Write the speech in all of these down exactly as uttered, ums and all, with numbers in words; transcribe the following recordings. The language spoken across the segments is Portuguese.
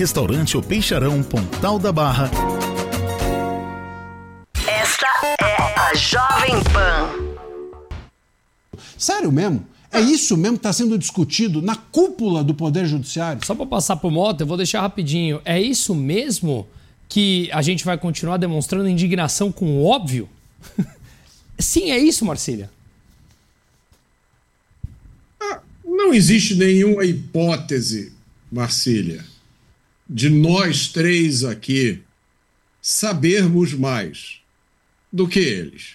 Restaurante O Peixarão, Pontal da Barra. Esta é a Jovem Pan. Sério mesmo? É isso mesmo que está sendo discutido na cúpula do Poder Judiciário? Só para passar por Mota, eu vou deixar rapidinho. É isso mesmo que a gente vai continuar demonstrando indignação com o óbvio? Sim, é isso, Marcília. Ah, não existe nenhuma hipótese, Marcília, de nós três aqui sabermos mais do que eles.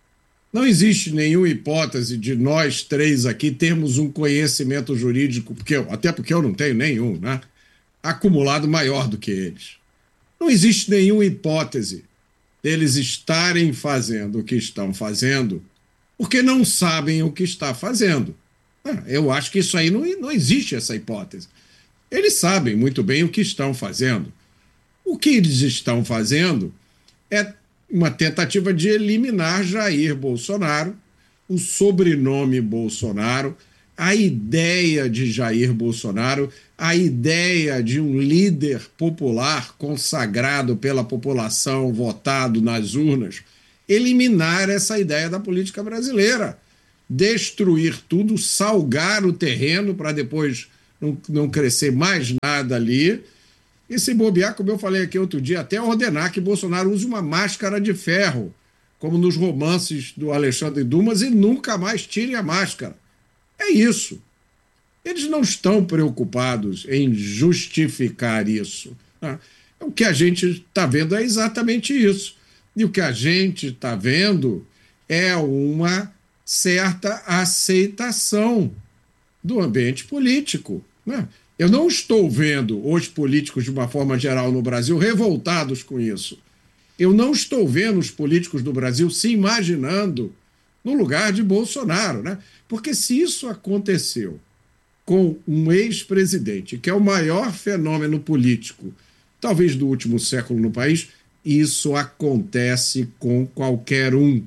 Não existe nenhuma hipótese de nós três aqui termos um conhecimento jurídico, porque eu, até porque eu não tenho nenhum, né, acumulado maior do que eles. Não existe nenhuma hipótese deles estarem fazendo o que estão fazendo porque não sabem o que está fazendo. Ah, eu acho que isso aí não, não existe essa hipótese. Eles sabem muito bem o que estão fazendo. O que eles estão fazendo é uma tentativa de eliminar Jair Bolsonaro, o sobrenome Bolsonaro, a ideia de Jair Bolsonaro, a ideia de um líder popular consagrado pela população, votado nas urnas, eliminar essa ideia da política brasileira, destruir tudo, salgar o terreno para depois não, não crescer mais nada ali. E se bobear, como eu falei aqui outro dia, até ordenar que Bolsonaro use uma máscara de ferro, como nos romances do Alexandre Dumas, e nunca mais tire a máscara. É isso. Eles não estão preocupados em justificar isso. Né? O que a gente está vendo é exatamente isso. E o que a gente está vendo é uma certa aceitação do ambiente político, né? Eu não estou vendo os políticos, de uma forma geral, no Brasil, revoltados com isso. Eu não estou vendo os políticos do Brasil se imaginando no lugar de Bolsonaro, né? Porque se isso aconteceu com um ex-presidente, que é o maior fenômeno político, talvez do último século no país, isso acontece com qualquer um.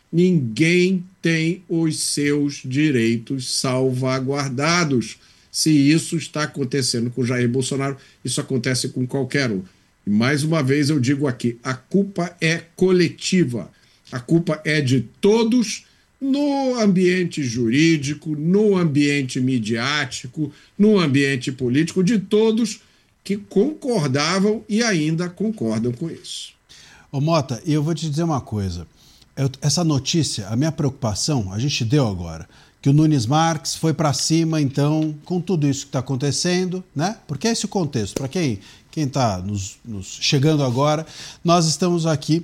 Ninguém tem os seus direitos salvaguardados. Se isso está acontecendo com Jair Bolsonaro, isso acontece com qualquer um. E mais uma vez eu digo aqui, a culpa é coletiva. A culpa é de todos no ambiente jurídico, no ambiente midiático, no ambiente político, de todos que concordavam e ainda concordam com isso. Ô Mota, eu vou te dizer uma coisa. Eu, essa notícia, a minha preocupação, a gente deu agora, que o Nunes Marques foi para cima, então, com tudo isso que está acontecendo, né? Porque é esse o contexto. Para quem quem está nos, nos chegando agora, nós estamos aqui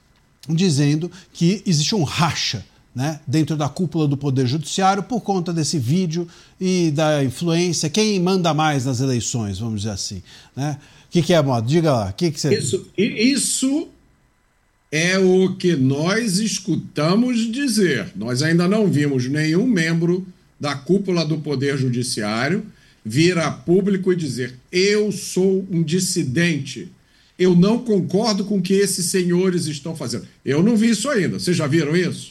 dizendo que existe um racha, né, dentro da cúpula do Poder Judiciário por conta desse vídeo e da influência. Quem manda mais nas eleições, vamos dizer assim, né? O que, que é, Mota? Diga lá. O que, que você... Isso, isso é o que nós escutamos dizer. Nós ainda não vimos nenhum membro da cúpula do Poder Judiciário vir a público e dizer: eu sou um dissidente, eu não concordo com o que esses senhores estão fazendo. Eu não vi isso ainda. Vocês já viram isso?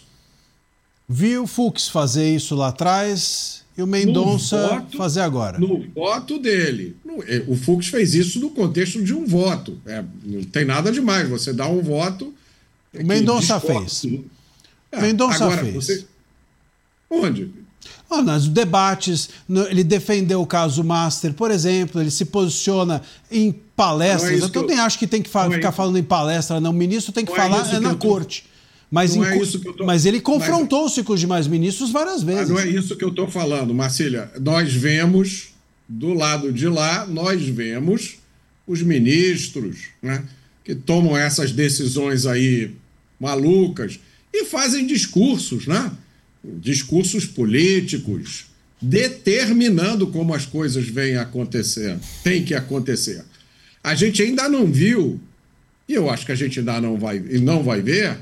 Vi o Fux fazer isso lá atrás e o Mendonça voto, fazer agora. No voto dele. O Fux fez isso no contexto de um voto. É, não tem nada demais. Você dá um voto... O Mendonça fez. É, o Mendonça agora, fez. Você... Onde? Ah, nos debates, no, ele defendeu o caso Master, por exemplo, ele se posiciona em palestras. É eu também eu... acho que tem que fa- ficar é falando em palestra, não. O ministro tem que não falar é é na corte. Tô... Mas, em... é tô... mas ele confrontou-se mas... com os demais ministros várias vezes. Mas não é isso que eu estou falando, Marcília. Nós vemos, do lado de lá, nós vemos os ministros, né, que tomam essas decisões aí malucas e fazem discursos, né? Discursos políticos, determinando como as coisas vêm acontecendo, tem que acontecer. A gente ainda não viu, e eu acho que a gente ainda não vai, não vai ver,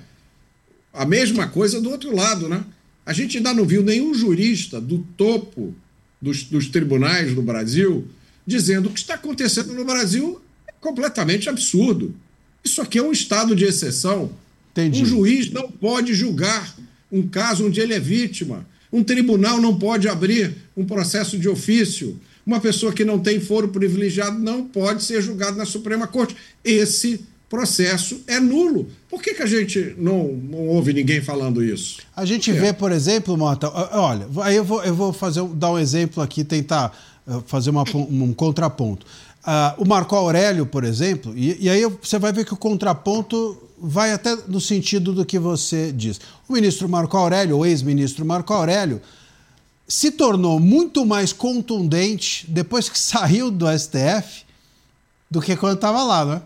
a mesma coisa do outro lado, né? A gente ainda não viu nenhum jurista do topo dos, dos tribunais do Brasil dizendo que o que está acontecendo no Brasil é completamente absurdo. Isso aqui é um estado de exceção. Entendi. Um juiz não pode julgar um caso onde ele é vítima. Um tribunal não pode abrir um processo de ofício. Uma pessoa que não tem foro privilegiado não pode ser julgada na Suprema Corte. Esse processo é nulo. Por que, que a gente não, não ouve ninguém falando isso? A gente é. vê, por exemplo, Mota, olha, aí eu vou, eu vou fazer, dar um exemplo aqui, tentar fazer uma, um contraponto. Uh, o Marco Aurélio, por exemplo, e, e aí você vai ver que o contraponto vai até no sentido do que você diz. O ministro Marco Aurélio, o ex-ministro Marco Aurélio, se tornou muito mais contundente depois que saiu do S T F do que quando estava lá, não é?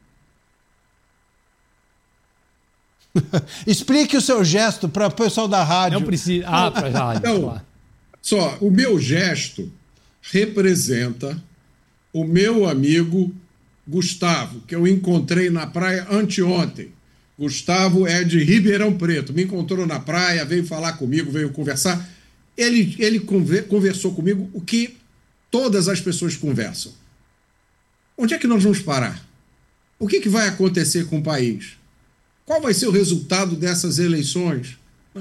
Explique o seu gesto para o pessoal da rádio. Não precisa. Ah, para a rádio. Então, só, o meu gesto representa o meu amigo Gustavo, que eu encontrei na praia anteontem. Gustavo é de Ribeirão Preto. Me encontrou na praia, veio falar comigo, veio conversar. Ele, ele conversou comigo o que todas as pessoas conversam. Onde é que nós vamos parar? O que, que vai acontecer com o país? Qual vai ser o resultado dessas eleições?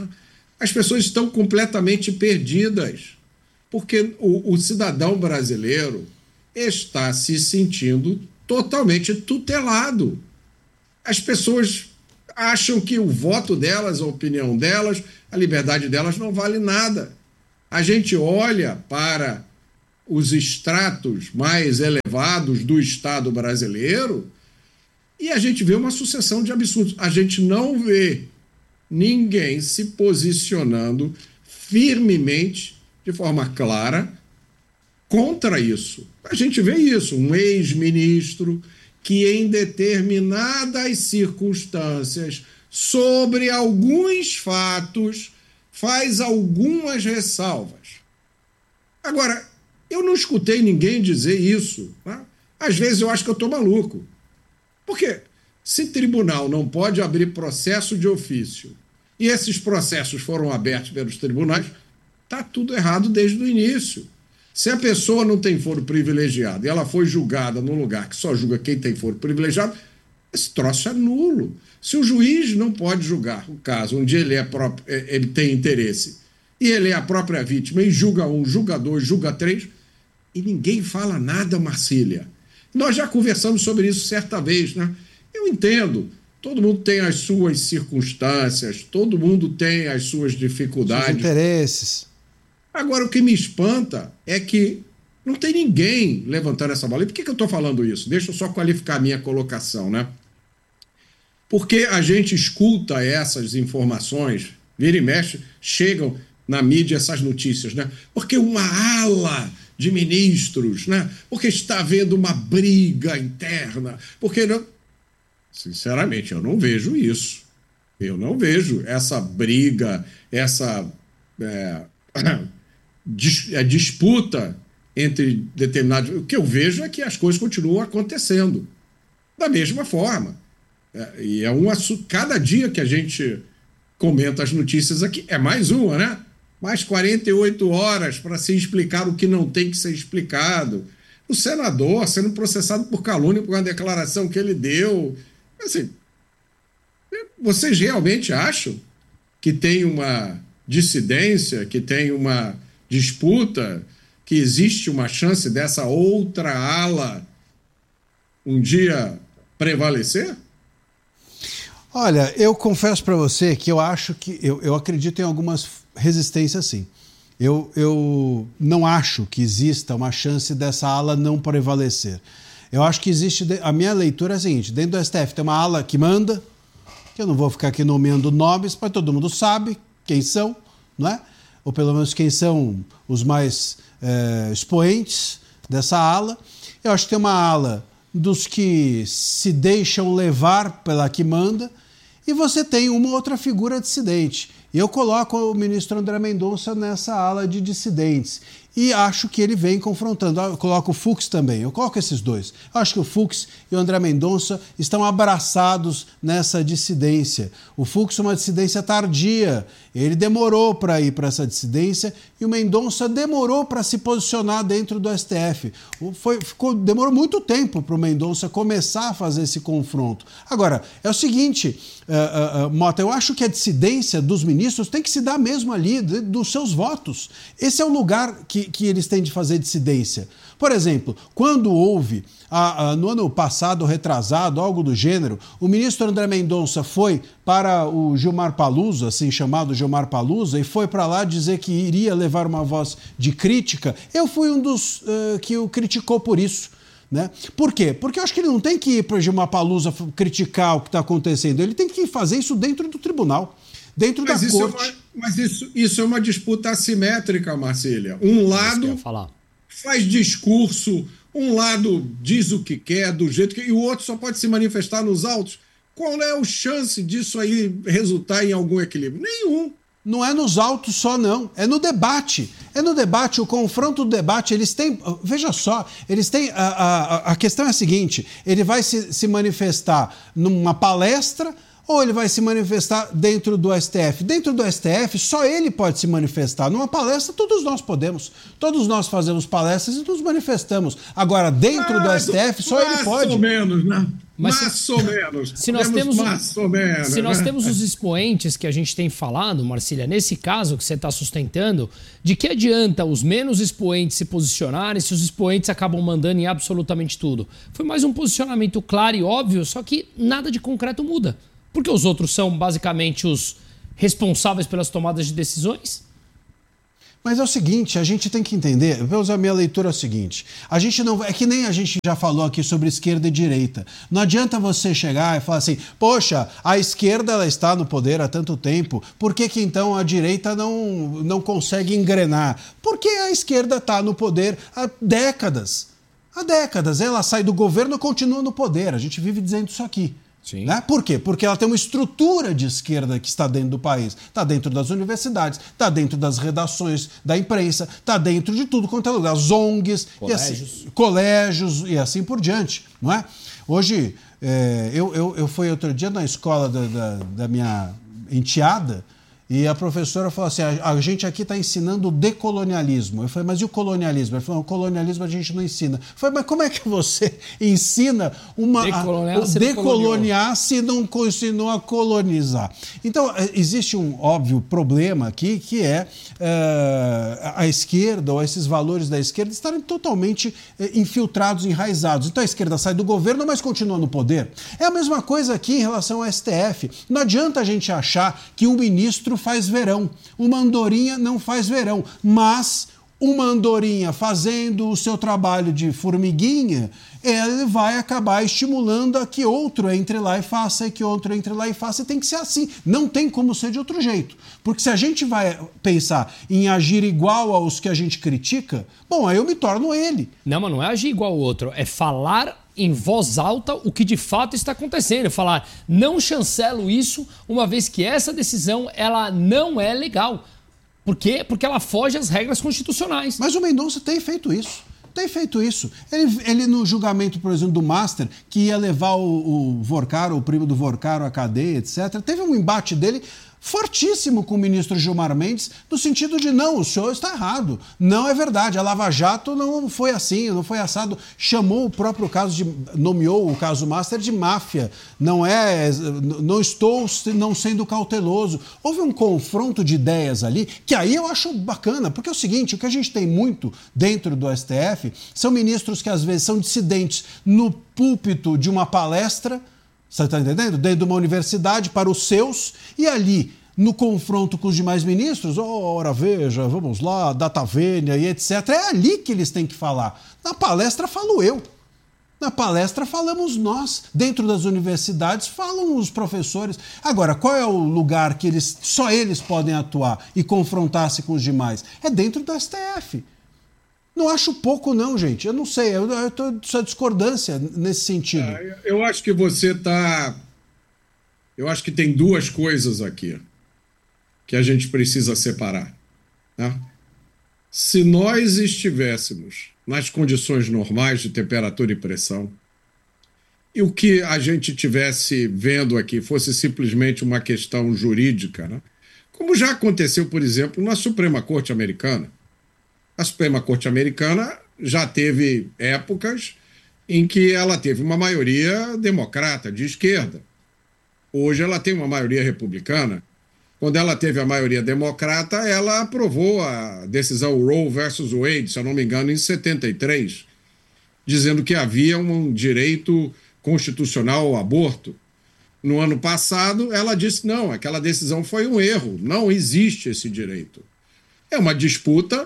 As pessoas estão completamente perdidas, porque o, o cidadão brasileiro está se sentindo totalmente tutelado. As pessoas acham que o voto delas, a opinião delas, a liberdade delas não vale nada. A gente olha para os estratos mais elevados do Estado brasileiro e a gente vê uma sucessão de absurdos. A gente não vê ninguém se posicionando firmemente, de forma clara, contra isso. A gente vê isso, um ex-ministro que em determinadas circunstâncias, sobre alguns fatos, faz algumas ressalvas. Agora, eu não escutei ninguém dizer isso. Tá? Às vezes eu acho que eu estou maluco. Porque se tribunal não pode abrir processo de ofício e esses processos foram abertos pelos tribunais, está tudo errado desde o início. Se a pessoa não tem foro privilegiado e ela foi julgada num lugar que só julga quem tem foro privilegiado, esse troço é nulo. Se o juiz não pode julgar o caso onde ele, é próprio, ele tem interesse e ele é a própria vítima e julga um, julga dois, julga três, e ninguém fala nada, Marcília. Nós já conversamos sobre isso certa vez, né? Eu entendo, todo mundo tem as suas circunstâncias, todo mundo tem as suas dificuldades. Seus interesses. Agora, o que me espanta é que não tem ninguém levantando essa bola. E por que, que eu estou falando isso? Deixa eu só qualificar a minha colocação, né? Porque a gente escuta essas informações, vira e mexe, chegam na mídia essas notícias, né? Porque uma ala de ministros, né? Porque está havendo uma briga interna, porque não... Sinceramente, eu não vejo isso. Eu não vejo essa briga, essa é, dis, é, disputa entre determinados... O que eu vejo é que as coisas continuam acontecendo da mesma forma. É, e é um assunto... Cada dia que a gente comenta as notícias aqui, é mais uma, né? Mais quarenta e oito horas para se explicar o que não tem que ser explicado. O senador sendo processado por calúnia por uma declaração que ele deu. Assim, vocês realmente acham que tem uma dissidência, que tem uma disputa, que existe uma chance dessa outra ala um dia prevalecer? Olha, eu confesso para você que eu acho que... Eu, eu acredito em algumas resistências, sim. Eu, eu não acho que exista uma chance dessa ala não prevalecer. Eu acho que existe... A minha leitura é a seguinte: dentro do S T F tem uma ala que manda, que eu não vou ficar aqui nomeando nomes, mas todo mundo sabe quem são, não é? Ou pelo menos quem são os mais é, expoentes dessa ala. Eu acho que tem uma ala dos que se deixam levar pela que manda, e você tem uma outra figura dissidente. E eu coloco o ministro André Mendonça nessa ala de dissidentes. E acho que ele vem confrontando. Eu coloco o Fux também. Eu coloco esses dois. Eu acho que o Fux e o André Mendonça estão abraçados nessa dissidência. O Fux é uma dissidência tardia. Ele demorou para ir para essa dissidência e o Mendonça demorou para se posicionar dentro do S T F. Foi, ficou, demorou muito tempo para o Mendonça começar a fazer esse confronto. Agora, é o seguinte, uh, uh, uh, Mota, eu acho que a dissidência dos ministros tem que se dar mesmo ali, de, dos seus votos. Esse é o lugar que que, que eles têm de fazer dissidência? Por exemplo, quando houve, a, a, no ano passado, retrasado, algo do gênero, o ministro André Mendonça foi para o Gilmar Palusa, assim chamado Gilmar Palusa, e foi para lá dizer que iria levar uma voz de crítica. Eu fui um dos uh, que o criticou por isso. Né? Por quê? Porque eu acho que ele não tem que ir para o Gilmar Palusa criticar o que está acontecendo, ele tem que fazer isso dentro do tribunal, dentro mas da isso corte. É uma, mas isso, isso é uma disputa assimétrica, Marcília. Um lado faz discurso, um lado diz o que quer, do jeito que... e o outro só pode se manifestar nos autos. Qual é a chance disso aí resultar em algum equilíbrio? Nenhum. Não é nos autos só, não. É no debate. É no debate, o confronto do debate. Eles têm... Veja só, eles têm... A, a, a questão é a seguinte, ele vai se, se manifestar numa palestra ou ele vai se manifestar dentro do S T F? Dentro do S T F, só ele pode se manifestar. Numa palestra, todos nós podemos. Todos nós fazemos palestras e nos manifestamos. Agora, dentro do S T F, só ele pode. Mais ou menos, né? Mas mais se, ou menos. Se nós, temos, mais ou menos, se nós né? temos os expoentes que a gente tem falado, Marcília, nesse caso que você está sustentando, de que adianta os menos expoentes se posicionarem se os expoentes acabam mandando em absolutamente tudo? Foi mais um posicionamento claro e óbvio, só que nada de concreto muda. Porque os outros são basicamente os responsáveis pelas tomadas de decisões? Mas é o seguinte, a gente tem que entender, eu vou usar a minha leitura é o seguinte, a gente não, é que nem a gente já falou aqui sobre esquerda e direita. Não adianta você chegar e falar assim, poxa, a esquerda ela está no poder há tanto tempo, por que que então a direita não, não consegue engrenar? Porque a esquerda está no poder há décadas. Há décadas, ela sai do governo e continua no poder, a gente vive dizendo isso aqui. Sim. Né? Por quê? Porque ela tem uma estrutura de esquerda que está dentro do país. Está dentro das universidades, está dentro das redações da imprensa, está dentro de tudo quanto é lugar. As O N Gs, colégios. E assim, colégios e assim por diante. Não é? Hoje, é, eu, eu, eu fui outro dia na escola da, da, da minha enteada e a professora falou assim, a, a gente aqui está ensinando o decolonialismo. Eu falei, mas e o colonialismo? Ele falou, o colonialismo a gente não ensina. Eu falei, mas como é que você ensina uma, decoloniar, a, se decoloniar se não continua a colonizar? Então, existe um óbvio problema aqui, que é uh, a esquerda, ou esses valores da esquerda, estarem totalmente uh, infiltrados, enraizados. Então, a esquerda sai do governo, mas continua no poder. É a mesma coisa aqui em relação ao S T F. Não adianta a gente achar que um ministro faz verão. Uma andorinha não faz verão, mas uma andorinha fazendo o seu trabalho de formiguinha, ele vai acabar estimulando a que outro entre lá e faça, e que outro entre lá e faça, e tem que ser assim. Não tem como ser de outro jeito. Porque se a gente vai pensar em agir igual aos que a gente critica, bom, aí eu me torno ele. Não, mas não é agir igual ao outro, é falar em voz alta o que de fato está acontecendo. Falar, não chancelo isso, uma vez que essa decisão ela não é legal. Por quê? Porque ela foge às regras constitucionais. Mas o Mendonça tem feito isso. Tem feito isso. Ele, ele no julgamento, por exemplo, do Master, que ia levar o, o Vorcaro, o primo do Vorcaro à cadeia, etcétera, teve um embate dele fortíssimo com o ministro Gilmar Mendes, no sentido de não, o senhor está errado, não é verdade, a Lava Jato não foi assim, não foi assado, chamou o próprio caso de, nomeou o caso Master de máfia, não é, não estou não sendo cauteloso. Houve um confronto de ideias ali, que aí eu acho bacana, porque é o seguinte, o que a gente tem muito dentro do S T F são ministros que às vezes são dissidentes no púlpito de uma palestra, você está entendendo? Dentro de uma universidade para os seus, e ali, no confronto com os demais ministros, ora, veja, vamos lá, data vênia e etcétera. É ali que eles têm que falar. Na palestra falo eu. Na palestra falamos nós. Dentro das universidades falam os professores. Agora, qual é o lugar que eles, só eles podem atuar e confrontar-se com os demais? É dentro do S T F. Não acho pouco, não, gente. Eu não sei. Eu estou só discordância nesse sentido. É, eu acho que você está... Eu acho que tem duas coisas aqui que a gente precisa separar. Né? Se nós estivéssemos nas condições normais de temperatura e pressão, e o que a gente tivesse vendo aqui fosse simplesmente uma questão jurídica, né? Como já aconteceu, por exemplo, na Suprema Corte Americana. A Suprema Corte Americana já teve épocas em que ela teve uma maioria democrata, de esquerda. Hoje ela tem uma maioria republicana. quando ela teve a maioria democrata, ela aprovou a decisão Roe versus Wade, se eu não me engano, em setenta e três, dizendo que havia um direito constitucional ao aborto. No ano passado, ela disse não, aquela decisão foi um erro, não existe esse direito. É uma disputa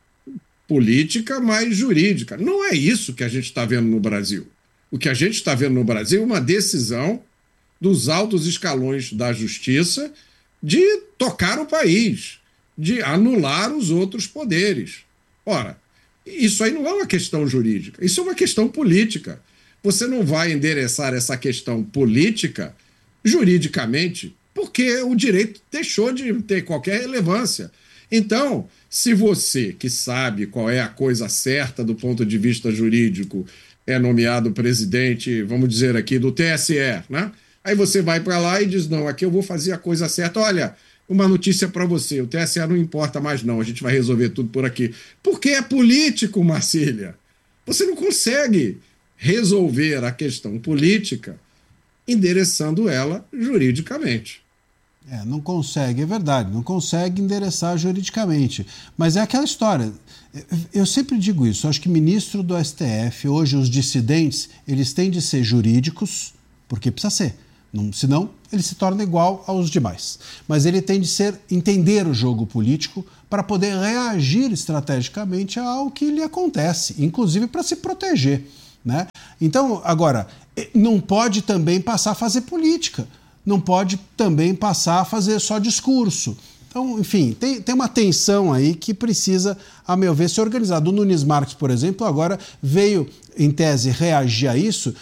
política, mas jurídica. Não é isso que a gente está vendo no Brasil. O que a gente está vendo no Brasil é uma decisão dos altos escalões da justiça de tocar o país, de anular os outros poderes. Ora, isso aí não é uma questão jurídica, isso é uma questão política. Você não vai endereçar essa questão política juridicamente, porque o direito deixou de ter qualquer relevância. Então, se você, que sabe qual é a coisa certa do ponto de vista jurídico, é nomeado presidente, vamos dizer aqui, do T S E, né? Aí você vai para lá e diz, não, aqui eu vou fazer a coisa certa. Olha, uma notícia para você, o T S E não importa mais não, a gente vai resolver tudo por aqui. Porque é político, Marcília. Você não consegue resolver a questão política endereçando ela juridicamente. É, não consegue, é verdade, não consegue endereçar juridicamente. Mas é aquela história, eu sempre digo isso, acho que ministro do S T F, hoje os dissidentes, eles têm de ser jurídicos, porque precisa ser, não, senão ele se torna igual aos demais. Mas ele tem de ser, entender o jogo político para poder reagir estrategicamente ao que lhe acontece, inclusive para se proteger, né? Então, agora, não pode também passar a fazer política, não pode também passar a fazer só discurso. Então, enfim, tem, tem uma tensão aí que precisa, a meu ver, ser organizada. O Nunes Marques, por exemplo, agora veio, em tese, reagir a isso,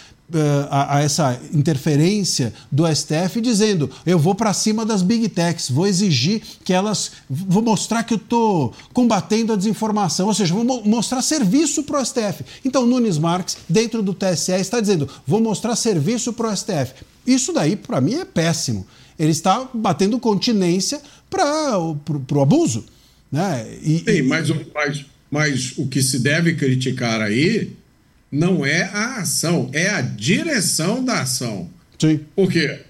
a, a essa interferência do S T F, dizendo, eu vou para cima das Big Techs, vou exigir que elas, vou mostrar que eu estou combatendo a desinformação, ou seja, vou mo- mostrar serviço para o S T F. Então, Nunes Marques, dentro do T S E, está dizendo, vou mostrar serviço para o S T F. Isso daí, para mim, é péssimo. Ele está batendo continência para o abuso, né? E, Sim, e... mas, mas, mas o que se deve criticar aí não é a ação, é a direção da ação. Sim. Porque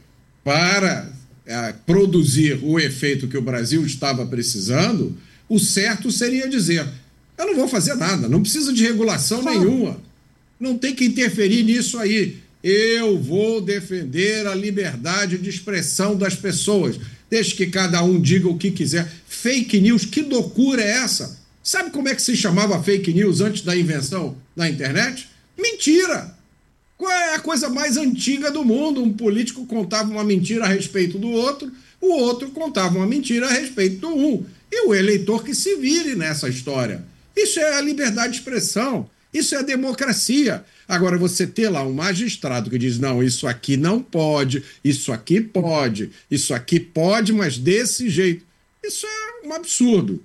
para é, produzir o efeito que o Brasil estava precisando, o certo seria dizer, eu não vou fazer nada, não precisa de regulação claro. nenhuma, não tem que interferir nisso aí. Eu vou defender a liberdade de expressão das pessoas, desde que cada um diga o que quiser. Fake news, que loucura é essa? Sabe como é que se chamava fake news antes da invenção da internet? Mentira! Qual é a coisa mais antiga do mundo? Um político contava uma mentira a respeito do outro, o outro contava uma mentira a respeito do um. E o eleitor que se vire nessa história. Isso é a liberdade de expressão, isso é a democracia. Agora, você ter lá um magistrado que diz, não, isso aqui não pode, isso aqui pode, isso aqui pode, mas desse jeito. Isso é um absurdo.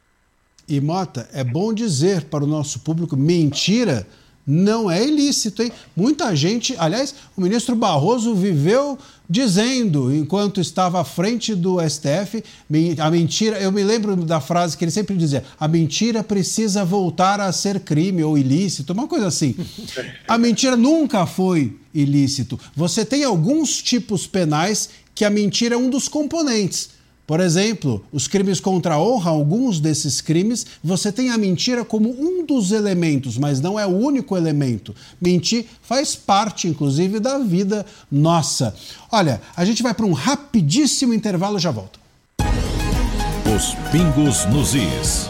E, Mota, é bom dizer para o nosso público, mentira não é ilícito, hein? Muita gente, aliás, o ministro Barroso viveu dizendo, enquanto estava à frente do S T F, a mentira, eu me lembro da frase que ele sempre dizia, a mentira precisa voltar a ser crime ou ilícito, uma coisa assim. A mentira nunca foi ilícito. Você tem alguns tipos penais que a mentira é um dos componentes. Por exemplo, os crimes contra a honra, alguns desses crimes, você tem a mentira como um dos elementos, mas não é o único elemento. Mentir faz parte, inclusive, da vida nossa. Olha, a gente vai para um rapidíssimo intervalo e já volta. Os pingos nos is.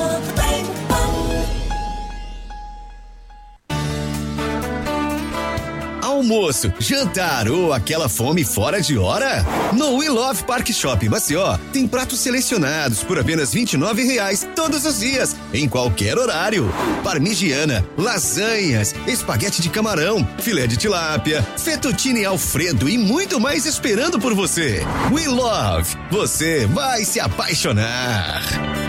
Almoço, jantar ou aquela fome fora de hora? No We Love Park Shop Maceió tem pratos selecionados por apenas vinte e nove reais todos os dias, em qualquer horário. Parmigiana, lasanhas, espaguete de camarão, filé de tilápia, fettuccine Alfredo e muito mais esperando por você. We Love, você vai se apaixonar.